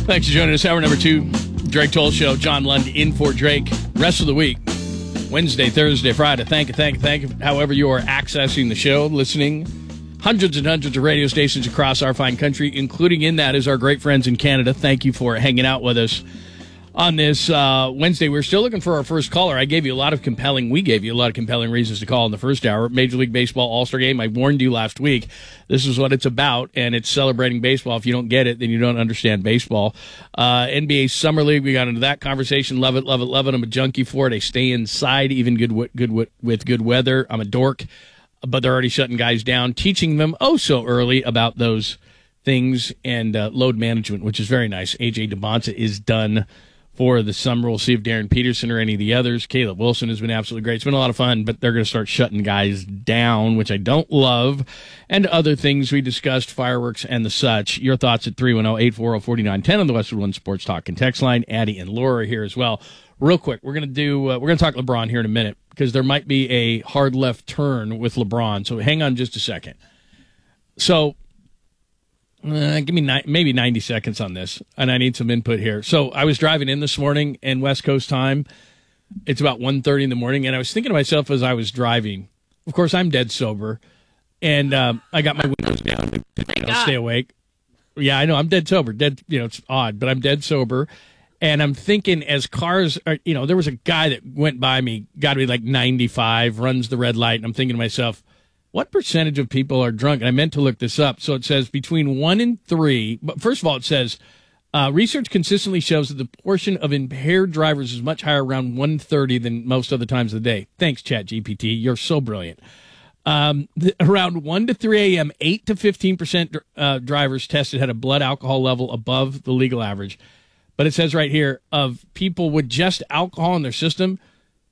Thanks for joining us. Hour number 2, Drake Toll Show. John Lund in for Drake. Rest of the week, Wednesday, Thursday, Friday. Thank you. However you are accessing the show, listening. Hundreds and hundreds of radio stations across our fine country, including in that is our great friends in Canada. Thank you for hanging out with us on this Wednesday. We're still looking for our first caller. We gave you a lot of compelling reasons to call in the first hour. Major League Baseball All-Star Game. I warned you last week. This is what it's about, and it's celebrating baseball. If you don't get it, then you don't understand baseball. NBA Summer League, we got into that conversation. Love it. I'm a junkie for it. I stay inside, even with good weather. I'm a dork, but they're already shutting guys down, teaching them so early about those things and load management, which is very nice. AJ DeMonta is done for the summer. We'll see if Darren Peterson or any of the others. Caleb Wilson has been absolutely great. It's been a lot of fun, but they're going to start shutting guys down, which I don't love, and other things we discussed, fireworks and the such. Your thoughts at 310-840-4910 on the Westwood One Sports Talk and text line. Addie and Laura are here as well. Real quick, we're going to talk LeBron here in a minute because there might be a hard left turn with LeBron. So hang on just a second. So give me maybe 90 seconds on this, and I need some input here. So I was driving in this morning in West Coast time. It's about 1:30 in the morning, and I was thinking to myself as I was driving, of course, I'm dead sober, and I got my windows down to stay awake. Yeah, I know, I'm dead sober. It's odd, but I'm dead sober. And I'm thinking as cars are, there was a guy that went by me, got to be like 95, runs the red light, and I'm thinking to myself, what percentage of people are drunk? And I meant to look this up. So it says between 1 and 3. But first of all, it says research consistently shows that the portion of impaired drivers is much higher around 1:30 than most other times of the day. Thanks, ChatGPT. You're so brilliant. Around 1 to 3 a.m., 8 to 15% drivers tested had a blood alcohol level above the legal average. But it says right here, of people with just alcohol in their system,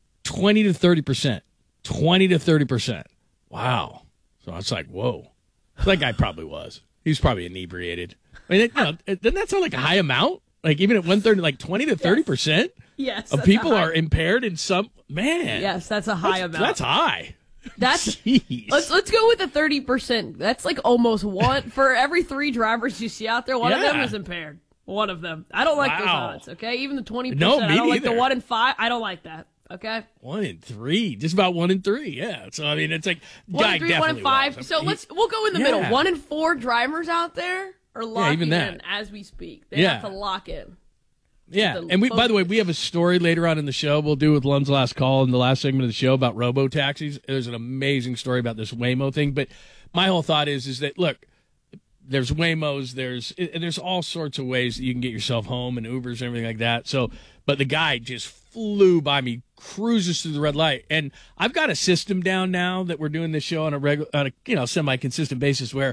20 to 30%. 20 to 30%. Wow. So it's like, whoa. That guy probably was. He's probably inebriated. I mean, doesn't that sound like a high amount? Like even at 1:30, like 20 to 30%? Yes. Of people are impaired in some, man. Yes, that's a high amount. That's high. That's Jeez. let's go with the 30%. That's like almost one for every 3 drivers you see out there. One of them is impaired. One of them. I don't like those odds. Okay, even the 20%. No, me I don't like neither. the 1 in 5. I don't like that. Okay. 1 in 3, just about 1 in 3. Yeah. So I mean, it's like 1 in 3, 1 in 5. Was. So we'll go in the middle. 1 in 4 drivers out there are locking in as we speak. They have to lock in. Yeah, and by the way, we have a story later on in the show we'll do with Lund's Last Call in the last segment of the show about robo-taxis. There's an amazing story about this Waymo thing, but my whole thought is that, look, there's Waymos, there's all sorts of ways that you can get yourself home and Ubers and everything like that. So, but the guy just flew by me, cruises through the red light, and I've got a system down now that we're doing this show on a semi-consistent basis where,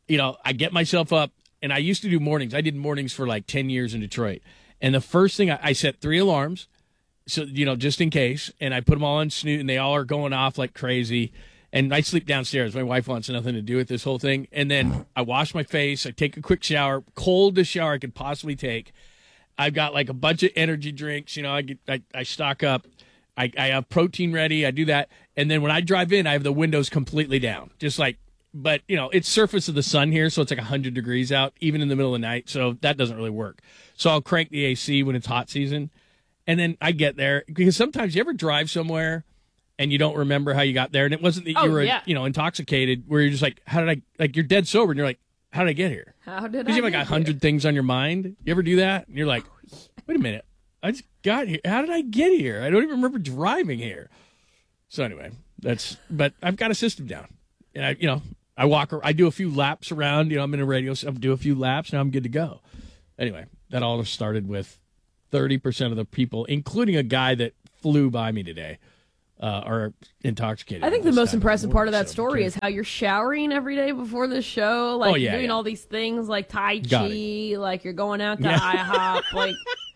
I get myself up, and I used to do mornings. I did mornings for like 10 years in Detroit. And the first thing, I set 3 alarms, so just in case, and I put them all on snooze, and they all are going off like crazy. And I sleep downstairs. My wife wants nothing to do with this whole thing. And then I wash my face. I take a quick shower, coldest shower I could possibly take. I've got like a bunch of energy drinks. I stock up. I have protein ready. I do that. And then when I drive in, I have the windows completely down, but it's surface of the sun here, so it's like 100 degrees out, even in the middle of the night. So that doesn't really work. So I'll crank the AC when it's hot season. And then I get there, because sometimes you ever drive somewhere and you don't remember how you got there, and it wasn't that you were, intoxicated, where you're just like, you're dead sober, and you're like, how did I get here? How did I? Because you have like 100 things on your mind. You ever do that? And you're like, wait a minute, I just got here. How did I get here? I don't even remember driving here. So anyway, but I've got a system down, and I walk. I do a few laps around. I'm in a radio. So I do a few laps. Now I'm good to go. Anyway, that all started with 30% of the people, including a guy that flew by me today, are intoxicated. I think the most impressive part of that story is how you're showering every day before the show, doing all these things like Tai Chi, like you're going out to IHOP, like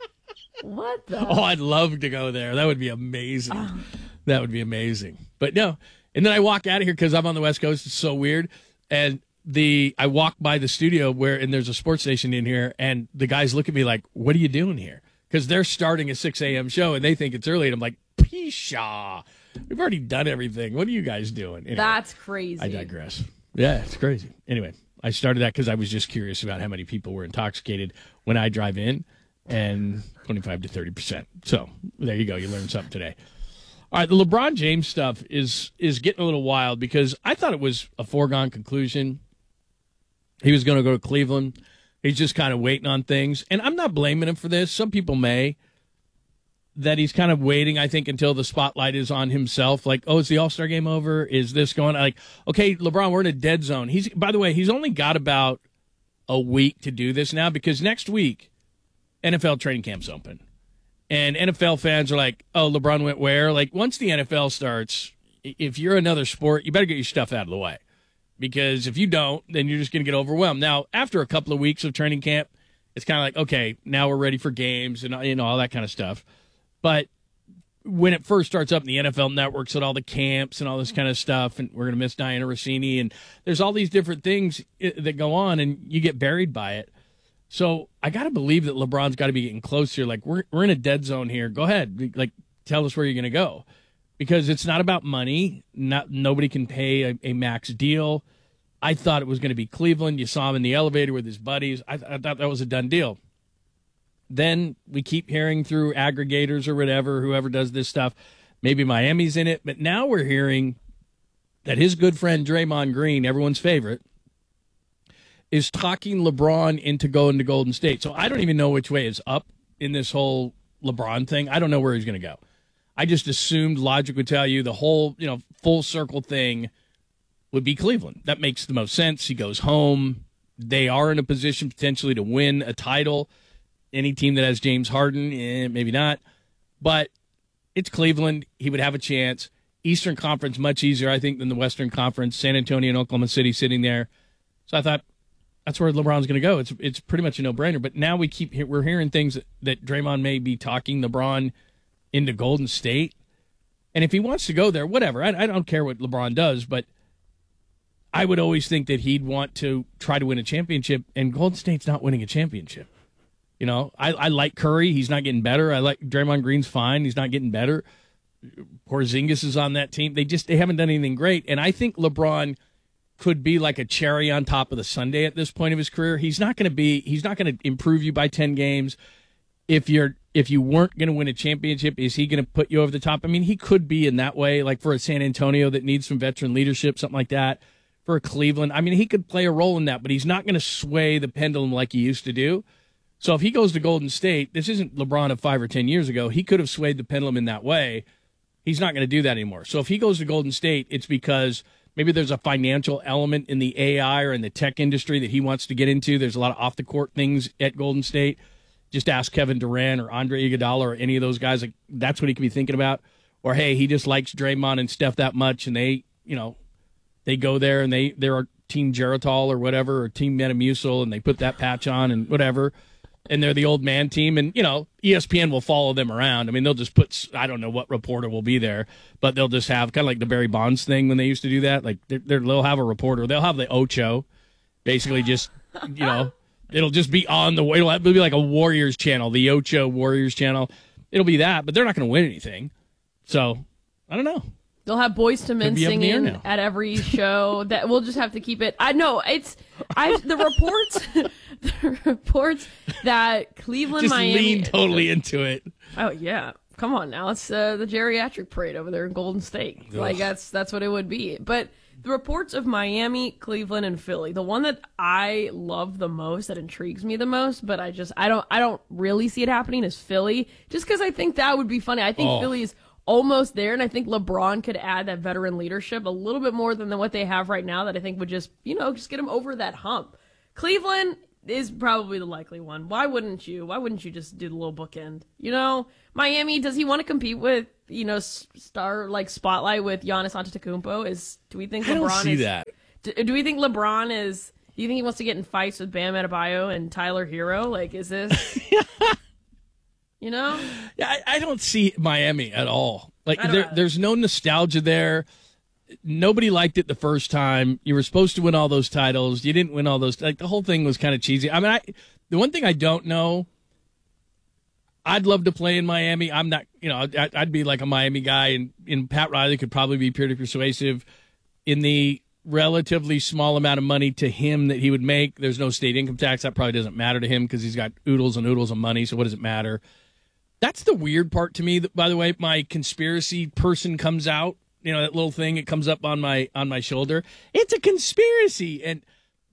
what the? Oh, I'd love to go there. That would be amazing. That would be amazing. But no. And then I walk out of here because I'm on the West Coast. It's so weird. And I walk by the studio and there's a sports station in here, and the guys look at me like, what are you doing here? Because they're starting a 6 a.m. show, and they think it's early. And I'm like, Pshaw. We've already done everything. What are you guys doing? Anyway, that's crazy. I digress. Yeah, it's crazy. Anyway, I started that because I was just curious about how many people were intoxicated when I drive in, and 25 to 30%. So there you go. You learned something today. All right, the LeBron James stuff is getting a little wild because I thought it was a foregone conclusion. He was going to go to Cleveland. He's just kind of waiting on things. And I'm not blaming him for this. Some people may. That he's kind of waiting, I think, until the spotlight is on himself. Like, oh, is the All-Star game over? Is this going? Like, okay, LeBron, we're in a dead zone. By the way, he's only got about a week to do this now because next week, NFL training camp's open. And NFL fans are like, oh, LeBron went where? Like, once the NFL starts, if you're another sport, you better get your stuff out of the way. Because if you don't, then you're just going to get overwhelmed. Now, after a couple of weeks of training camp, it's kind of like, okay, now we're ready for games and all that kind of stuff. But when it first starts up, the NFL networks and all the camps and all this kind of stuff, and we're going to miss Diana Rossini, and there's all these different things that go on, and you get buried by it. So I got to believe that LeBron's got to be getting close here. Like, we're in a dead zone here. Go ahead. Like, tell us where you're going to go. Because it's not about money. Nobody can pay a max deal. I thought it was going to be Cleveland. You saw him in the elevator with his buddies. I thought that was a done deal. Then we keep hearing through aggregators or whatever, whoever does this stuff, maybe Miami's in it. But now we're hearing that his good friend Draymond Green, everyone's favorite, is talking LeBron into going to Golden State. So I don't even know which way is up in this whole LeBron thing. I don't know where he's going to go. I just assumed logic would tell you the whole, full circle thing would be Cleveland. That makes the most sense. He goes home. They are in a position potentially to win a title. Any team that has James Harden, maybe not. But it's Cleveland. He would have a chance. Eastern Conference, much easier, I think, than the Western Conference. San Antonio and Oklahoma City sitting there. So I thought that's where LeBron's going to go. It's pretty much a no-brainer. But now we're hearing things that Draymond may be talking LeBron into Golden State. And if he wants to go there, whatever. I don't care what LeBron does, but I would always think that he'd want to try to win a championship, and Golden State's not winning a championship. I like Curry. He's not getting better. I like Draymond Green's fine. He's not getting better. Porzingis is on that team. They haven't done anything great. And I think LeBron could be like a cherry on top of the sundae at this point of his career. He's not going to improve you by 10 games. If you weren't going to win a championship, is he going to put you over the top? I mean, he could be in that way, like for a San Antonio that needs some veteran leadership, something like that. For a Cleveland, I mean, he could play a role in that, but he's not going to sway the pendulum like he used to do. So if he goes to Golden State, this isn't LeBron of 5 or 10 years ago. He could have swayed the pendulum in that way. He's not going to do that anymore. So if he goes to Golden State, it's because maybe there's a financial element in the AI or in the tech industry that he wants to get into. There's a lot of off-the-court things at Golden State. Just ask Kevin Durant or Andre Iguodala or any of those guys. Like, that's what he could be thinking about. Or, hey, he just likes Draymond and Steph that much, and they go there and they're Team Geritol or whatever, or Team Metamucil, and they put that patch on and whatever. And they're the old man team, and, ESPN will follow them around. I mean, they'll just put, I don't know what reporter will be there, but they'll just have kind of like the Barry Bonds thing when they used to do that. Like, they'll have a reporter. They'll have the Ocho, basically just, it'll just be on the way. It'll be like a Warriors channel, the Ocho Warriors channel. It'll be that, but they're not going to win anything. So, I don't know. They'll have Boyz II Men singing at every show. That we'll just have to keep it. I know the reports that Cleveland, just Miami, lean totally into it. Oh yeah, come on now. It's the geriatric parade over there in Golden State. Ugh. Like that's what it would be. But the reports of Miami, Cleveland, and Philly. The one that I love the most, that intrigues me the most, but I don't really see it happening, is Philly. Just because I think that would be funny. I think Philly's almost there, and I think LeBron could add that veteran leadership a little bit more than what they have right now, that I think would just get him over that hump. Cleveland is probably the likely one. Why wouldn't you just do the little bookend? Miami, does he want to compete with, star like spotlight with Giannis Antetokounmpo? Do we think LeBron I don't see that. Do we think LeBron is, do you think he wants to get in fights with Bam Adebayo and Tyler Hero? Like, is this Yeah, I don't see Miami at all. Like, there's no nostalgia there. Nobody liked it the first time. You were supposed to win all those titles. You didn't win all those. Like, the whole thing was kind of cheesy. I mean, the one thing I don't know, I'd love to play in Miami. I'm not, I'd be like a Miami guy, and Pat Riley could probably be pretty persuasive. In the relatively small amount of money to him that he would make. There's no state income tax. That probably doesn't matter to him because he's got oodles and oodles of money. So what does it matter? That's the weird part to me. By the way, my conspiracy person comes out. You know, that little thing, it comes up on my shoulder. It's a conspiracy. And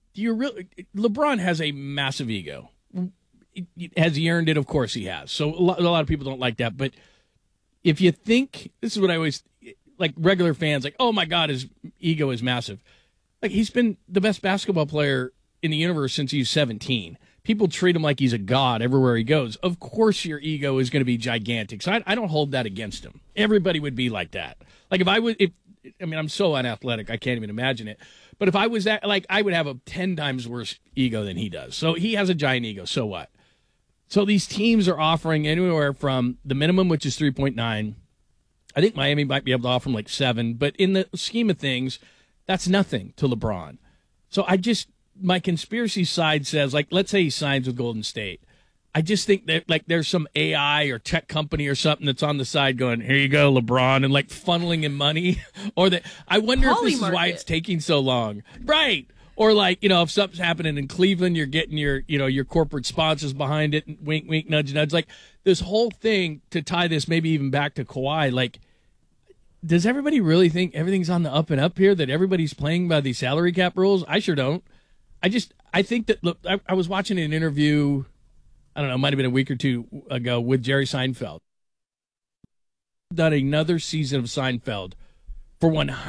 LeBron has a massive ego. Has he earned it? Of course he has. So a lot of people don't like that. But if you think, this is what I always, like regular fans, like, oh my God, his ego is massive. Like, he's been the best basketball player in the universe since he's 17. People treat him like he's a god everywhere he goes. Of course your ego is going to be gigantic. So I don't hold that against him. Everybody would be like that. Like I'm so unathletic, I can't even imagine it. But if I was that, like, I would have a 10 times worse ego than he does. So he has a giant ego. So what? So these teams are offering anywhere from the minimum, which is 3.9. I think Miami might be able to offer him like 7. But in the scheme of things, that's nothing to LeBron. So my conspiracy side says, like, let's say he signs with Golden State. I just think that, like, there's some AI or tech company or something that's on the side going, here you go, LeBron, and, like, funneling him money. Or that I wonder if this is why it's taking so long. Right. Or, like, you know, if something's happening in Cleveland, you're getting your corporate sponsors behind it, and wink, wink, nudge, nudge. Like, this whole thing, to tie this maybe even back to Kawhi, like, does everybody really think everything's on the up and up here, that everybody's playing by these salary cap rules? I sure don't. I think that, look, I was watching an interview, I don't know, it might have been a week or two ago, with Jerry Seinfeld. Done another season of Seinfeld for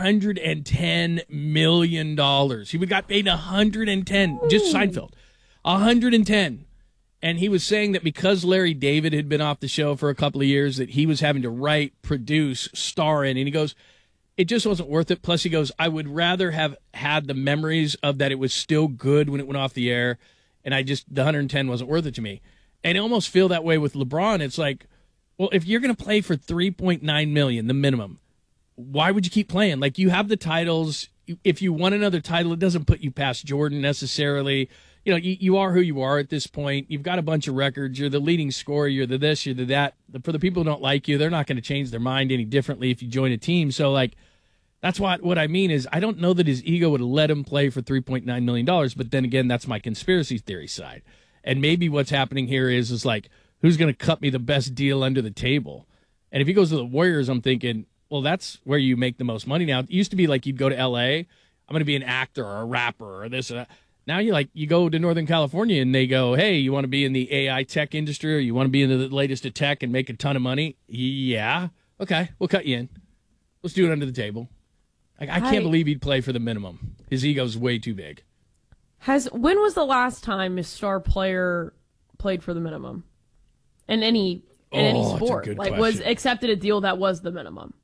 $110 million. He got paid $110, just Seinfeld, $110. And he was saying that because Larry David had been off the show for a couple of years, that he was having to write, produce, star in. And he goes, it just wasn't worth it. Plus, he goes, I would rather have had the memories of that it was still good when it went off the air. And the 110 wasn't worth it to me. And I almost feel that way with LeBron. It's like, well, if you're going to play for $3.9 million, the minimum, why would you keep playing? Like, you have the titles. If you won another title, it doesn't put you past Jordan necessarily. You know, you are who you are at this point. You've got a bunch of records. You're the leading scorer. You're the this, you're the that. For the people who don't like you, they're not going to change their mind any differently if you join a team. So, like, that's what I mean is I don't know that his ego would let him play for $3.9 million. But then again, that's my conspiracy theory side. And maybe what's happening here is like, who's going to cut me the best deal under the table? And if he goes to the Warriors, I'm thinking, well, that's where you make the most money now. It used to be like you'd go to L.A., I'm going to be an actor or a rapper or this or that. Now you go to Northern California and they go, hey, you want to be in the AI tech industry or you want to be in the latest of tech and make a ton of money? Yeah. Okay, we'll cut you in. Let's do it under the table. I can't believe he'd play for the minimum. His ego's way too big. When was the last time a star player played for the minimum in any sport? Like, question. Was accepted a deal that was the minimum?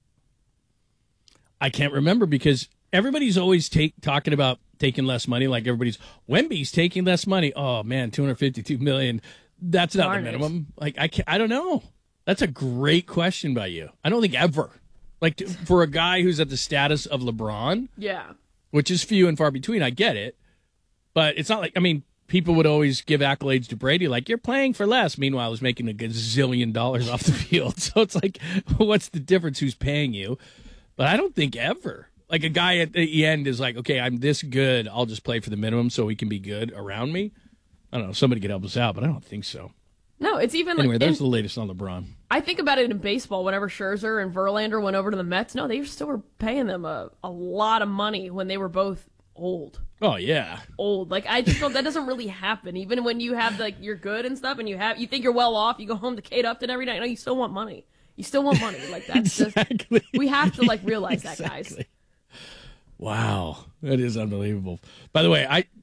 I can't remember because everybody's always talking about taking less money. Like everybody's Wemby's taking less money. Oh man, $252 million. That's not the minimum. Like I don't know. That's a great question by you. I don't think ever. Like for a guy who's at the status of LeBron, yeah, which is few and far between. I get it, but it's not like people would always give accolades to Brady, like you're playing for less. Meanwhile, he's making a gazillion dollars off the field. So it's like, what's the difference? Who's paying you? But I don't think ever. Like a guy at the end is like, okay, I'm this good. I'll just play for the minimum so he can be good around me. I don't know. Somebody could help us out, but I don't think so. No, it's even anyway. There's the latest on LeBron. I think about it in baseball. Whenever Scherzer and Verlander went over to the Mets, no, they still were paying them a lot of money when they were both old. Oh yeah, old. Like I just don't. That doesn't really happen. Even when you have like you're good and stuff, and you think you're well off, you go home to Kate Upton every night. No, you still want money. You still want money. Like that's exactly. Just we have to like realize exactly. that, guys. Wow, that is unbelievable. By the way,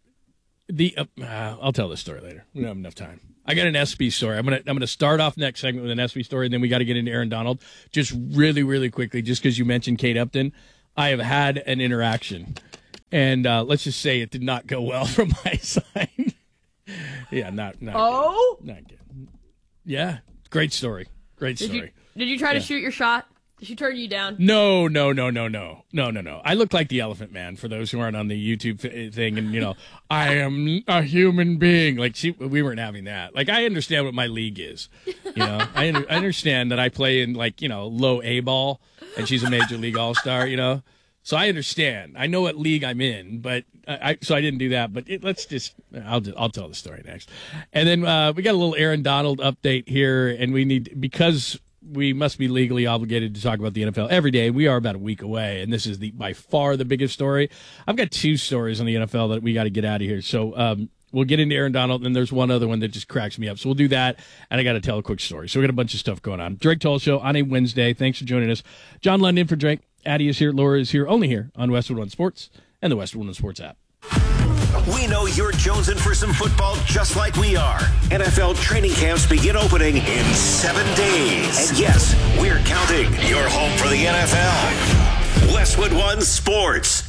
I'll tell this story later. We don't have enough time. I got an SB story. I'm gonna start off next segment with an SB story, and then we got to get into Aaron Donald. Just really, really quickly, just because you mentioned Kate Upton, I have had an interaction, and let's just say it did not go well from my side. Yeah, not. Oh, good. Not good. Yeah, great story. Great story. Did you try to shoot your shot? Did she turn you down? No. I look like the Elephant Man for those who aren't on the YouTube thing. And, I am a human being. Like, we weren't having that. Like, I understand what my league is. I understand that I play in, like, low A ball, and she's a major league all-star, So I understand. I know what league I'm in, but so I didn't do that. But I'll tell the story next. And then we got a little Aaron Donald update here, and because we must be legally obligated to talk about the NFL every day. We are about a week away, and this is by far the biggest story. I've got 2 stories on the NFL that we got to get out of here. So we'll get into Aaron Donald, and then there's one other one that just cracks me up. So we'll do that, and I got to tell a quick story. So we got a bunch of stuff going on. Drake Toll Show on a Wednesday. Thanks for joining us. John Lund in for Drake. Addie is here. Laura is here. Only here on Westwood One Sports and the Westwood One Sports app. We know you're jonesing for some football just like we are. NFL training camps begin opening in 7 days. And yes, we're counting. You're home for the NFL. Westwood One Sports.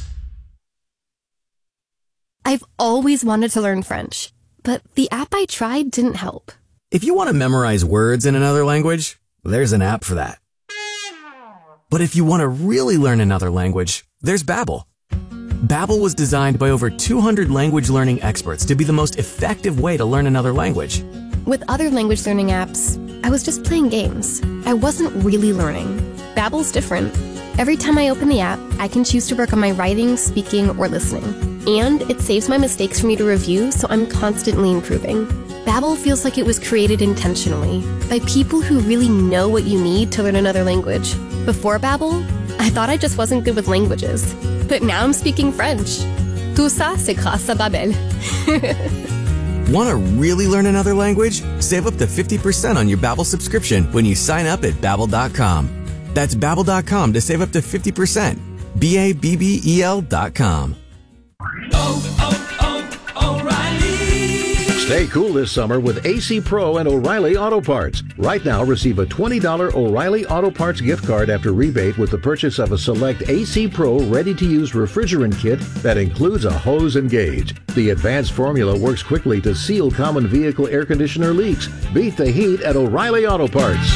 I've always wanted to learn French, but the app I tried didn't help. If you want to memorize words in another language, there's an app for that. But if you want to really learn another language, there's Babbel. Babbel was designed by over 200 language learning experts to be the most effective way to learn another language. With other language learning apps, I was just playing games. I wasn't really learning. Babbel's different. Every time I open the app, I can choose to work on my writing, speaking, or listening. And it saves my mistakes for me to review, so I'm constantly improving. Babbel feels like it was created intentionally by people who really know what you need to learn another language. Before Babbel, I thought I just wasn't good with languages. But now I'm speaking French. Tout ça, c'est grâce à Babbel. Want to really learn another language? Save up to 50% on your Babbel subscription when you sign up at Babbel.com. That's Babbel.com to save up to 50%. Babbel.com. Stay cool this summer with AC Pro and O'Reilly Auto Parts. Right now, receive a $20 O'Reilly Auto Parts gift card after rebate with the purchase of a select AC Pro ready-to-use refrigerant kit that includes a hose and gauge. The advanced formula works quickly to seal common vehicle air conditioner leaks. Beat the heat at O'Reilly Auto Parts.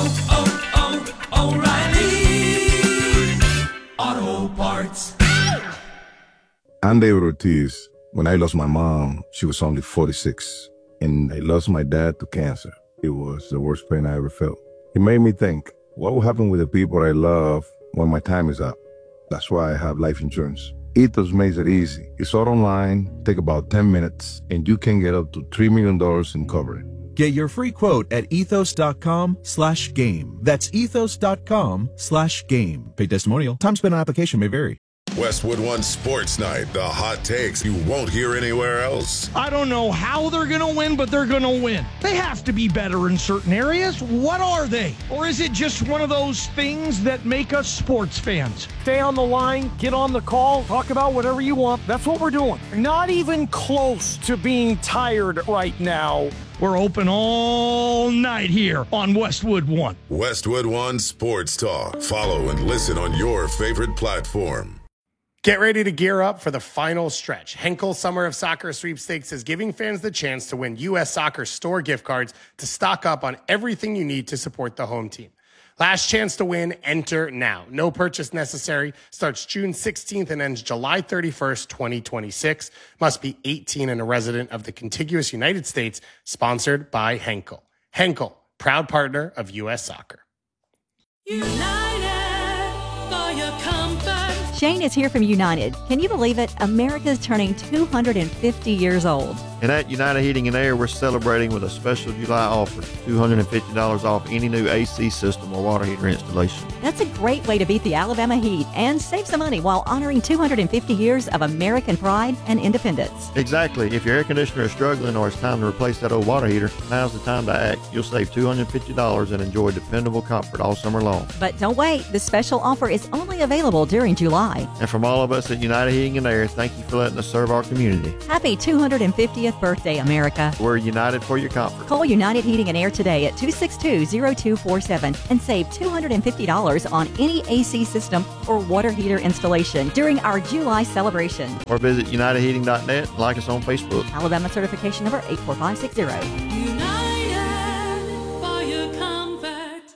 O'Reilly Auto Parts. I'm David Ortiz. When I lost my mom, she was only 46, and I lost my dad to cancer. It was the worst pain I ever felt. It made me think, what will happen with the people I love when my time is up? That's why I have life insurance. Ethos makes it easy. It's all online, take about 10 minutes, and you can get up to $3 million in coverage. Get your free quote at ethos.com/game. That's ethos.com/game. Paid testimonial. Time spent on application may vary. Westwood One Sports Night, the hot takes you won't hear anywhere else. I don't know how they're going to win, but they're going to win. They have to be better in certain areas. What are they? Or is it just one of those things that make us sports fans? Stay on the line, get on the call, talk about whatever you want. That's what we're doing. Not even close to being tired right now. We're open all night here on Westwood One. Westwood One Sports Talk. Follow and listen on your favorite platform. Get ready to gear up for the final stretch. Henkel Summer of Soccer Sweepstakes is giving fans the chance to win U.S. Soccer store gift cards to stock up on everything you need to support the home team. Last chance to win, enter now. No purchase necessary. Starts June 16th and ends July 31st, 2026. Must be 18 and a resident of the contiguous United States. Sponsored by Henkel. Henkel, proud partner of U.S. Soccer. Shane is here from United. Can you believe it? America's turning 250 years old. And at United Heating and Air, we're celebrating with a special July offer, $250 off any new AC system or water heater installation. That's a great way to beat the Alabama heat and save some money while honoring 250 years of American pride and independence. Exactly. If your air conditioner is struggling or it's time to replace that old water heater, now's the time to act. You'll save $250 and enjoy dependable comfort all summer long. But don't wait. The special offer is only available during July. And from all of us at United Heating and Air, thank you for letting us serve our community. Happy 250th birthday, America. We're united for your comfort. Call United Heating and Air today at 262-0247 and save $250 on any AC system or water heater installation during our July celebration. Or visit UnitedHeating.net and like us on Facebook. Alabama certification number 84560. United for your comfort.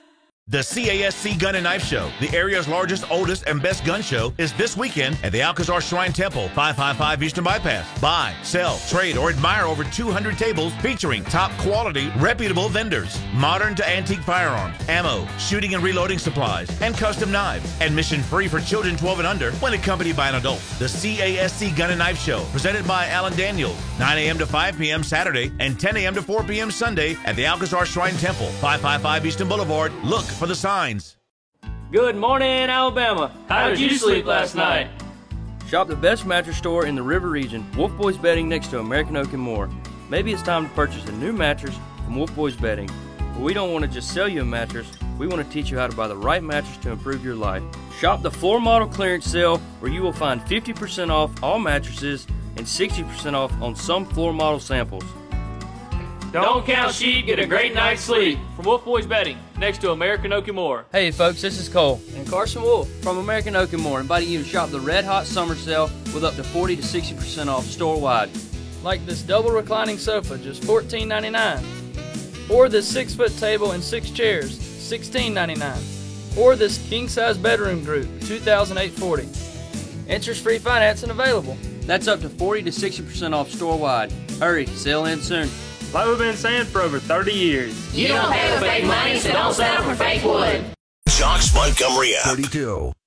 The CASC Gun and Knife Show, the area's largest, oldest, and best gun show, is this weekend at the Alcazar Shrine Temple, 555 Eastern Bypass. Buy, sell, trade, or admire over 200 tables featuring top quality, reputable vendors, modern to antique firearms, ammo, shooting and reloading supplies, and custom knives. Admission free for children 12 and under when accompanied by an adult. The CASC Gun and Knife Show, presented by Alan Daniels, 9 a.m. to 5 p.m. Saturday and 10 a.m. to 4 p.m. Sunday at the Alcazar Shrine Temple, 555 Eastern Boulevard. Look for the signs. Good morning, Alabama. How did you sleep last night? Shop the best mattress store in the River region, Wolf Boys Bedding, next to American Oak and More. Maybe it's time to purchase a new mattress from Wolf Boys Bedding. But we don't want to just sell you a mattress. We want to teach you how to buy the right mattress to improve your life. Shop the floor model clearance sale, where you will find 50% off all mattresses and 60% off on some floor model samples. Don't count sheep, get a great night's sleep. From Wolf Boys Bedding, next to American Oak and More. Hey folks, this is Cole and Carson Wolf from American Oak and More, inviting you to shop the Red Hot Summer Sale with up to 40 to 60% off store-wide. Like this double reclining sofa, just $14.99. Or this 6-foot table and 6 chairs, $16.99. Or this king-size bedroom group, $2,840. Interest-free financing available. That's up to 40 to 60% off store-wide. Hurry, sale ends soon. Like we've been saying for over 30 years. You don't pay with fake money, so don't settle for fake wood. Jocks Montgomery app. 32.